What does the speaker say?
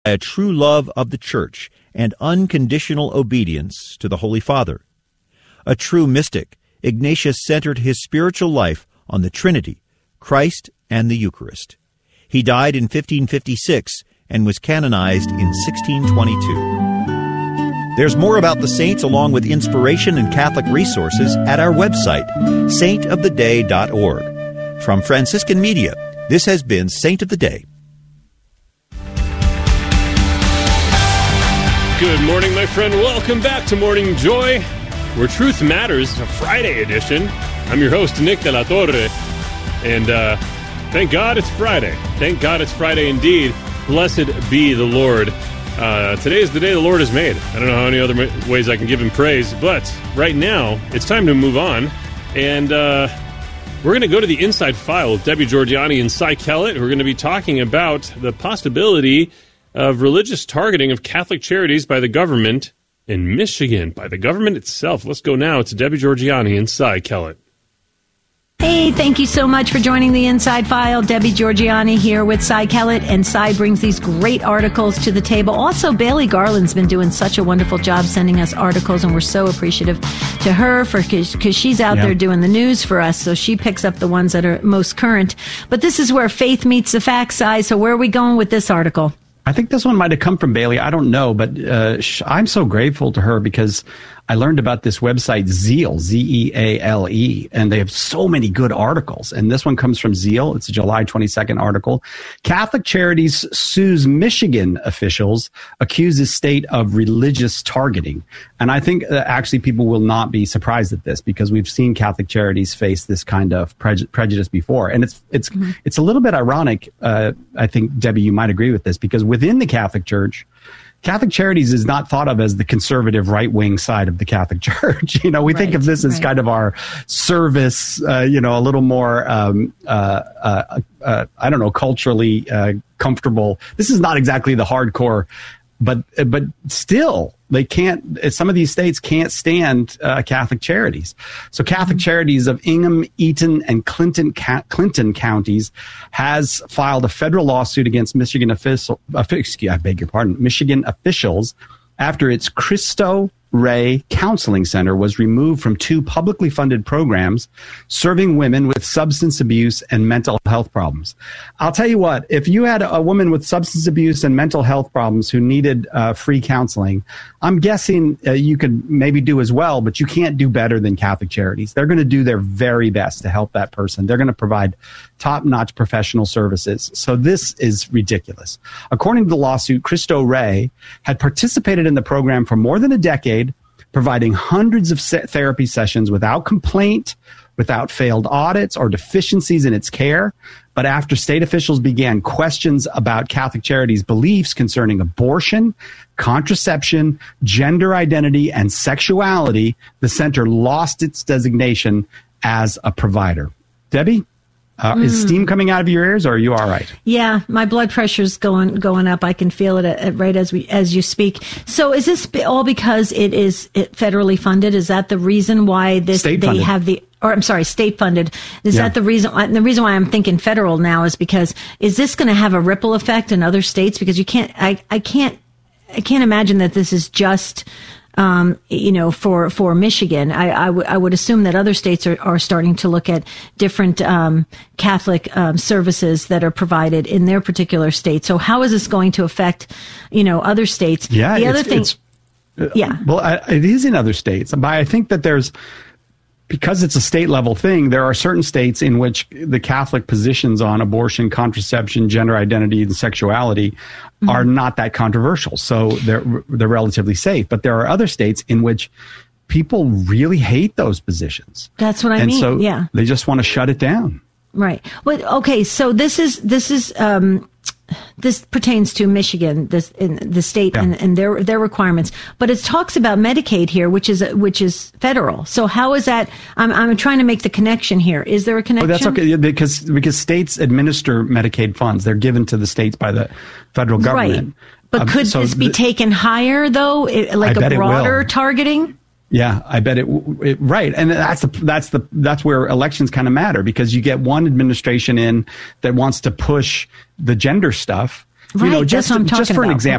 a true love of the Church and unconditional obedience to the Holy Father. A true mystic, Ignatius centered his spiritual life on the Trinity, Christ, and the Eucharist. He died in 1556 and was canonized in 1622. There's more about the saints along with inspiration and Catholic resources at our website, saintoftheday.org. From Franciscan Media, this has been Saint of the Day. Good morning, my friend. Welcome back to Morning Joy, where truth matters, a Friday edition. I'm your host, Nick de la Torre, and thank God it's Friday. Thank God it's Friday indeed. Blessed be the Lord. Today is the day the Lord has made. I don't know how many other ways I can give him praise, but right now, it's time to move on, and we're going to go to the Inside File with Debbie Georgianni and Cy Kellett. We're going to be talking about the possibility of religious targeting of Catholic charities by the government in Michigan, by the government itself. Let's go now to Debbie Georgianni and Cy Kellett. Hey, thank you so much for joining the Inside File. Debbie Georgianni here with Cy Kellett, and Cy brings these great articles to the table. Also, Bailey Garland's been doing such a wonderful job sending us articles, and we're so appreciative to her because she's out there doing the news for us, so she picks up the ones that are most current. But this is where faith meets the facts, Cy, so where are we going with this article? I think this one might have come from Bailey. I don't know, but I'm so grateful to her because I learned about this website, Zeal, Zeale, and they have so many good articles. And this one comes from Zeal. It's a July 22nd article. Catholic Charities sues Michigan officials, accuses state of religious targeting. And I think actually people will not be surprised at this because we've seen Catholic Charities face this kind of prejudice before. And it's a little bit ironic. I think, Debbie, you might agree with this because within the Catholic Church, Catholic Charities is not thought of as the conservative right-wing side of the Catholic Church. We think of this as kind of our service, a little more, I don't know, culturally comfortable. This is not exactly the hardcore, but still, they can't. Some of these states can't stand Catholic Charities. So Catholic Charities of Ingham, Eaton, and Clinton counties has filed a federal lawsuit against Michigan officials after its Cristo Rey Counseling Center was removed from 2 publicly funded programs serving women with substance abuse and mental health problems. I'll tell you what, if you had a woman with substance abuse and mental health problems who needed free counseling, I'm guessing you could maybe do as well, but you can't do better than Catholic Charities. They're going to do their very best to help that person. They're going to provide top-notch professional services. So this is ridiculous. According to the lawsuit, Cristo Rey had participated in the program for more than a decade, providing hundreds of therapy sessions without complaint, without failed audits or deficiencies in its care. But after state officials began questions about Catholic Charities' beliefs concerning abortion, contraception, gender identity, and sexuality, the center lost its designation as a provider. Debbie? Is steam coming out of your ears, or are you all right? Yeah, my blood pressure's going up. I can feel it right as you speak. So, is this all because it is federally funded? Is that the reason why state funded? Is that the reason? And the reason why I'm thinking federal now is because is this going to have a ripple effect in other states? Because you can't. I can't imagine that this is just. For Michigan, I would assume that other states are starting to look at different Catholic services that are provided in their particular state. So how is this going to affect, other states? Yeah, Well, it is in other states, but I think that because it's a state level thing, there are certain states in which the Catholic positions on abortion, contraception, gender identity, and sexuality are not that controversial. So they're relatively safe. But there are other states in which people really hate those positions. That's what I mean. So yeah. They just want to shut it down. Right. Well, okay. So this pertains to Michigan, the state and their requirements, but it talks about Medicaid here, which is federal. So how is that? I'm trying to make the connection here. Is there a connection? Oh, that's okay because states administer Medicaid funds. They're given to the states by the federal government. Right. But could this be taken higher though, like a broader targeting? Yeah, I bet it right. And that's where elections kind of matter, because you get one administration in that wants to push the gender stuff, Right, just that's what I'm talking just for an about. example.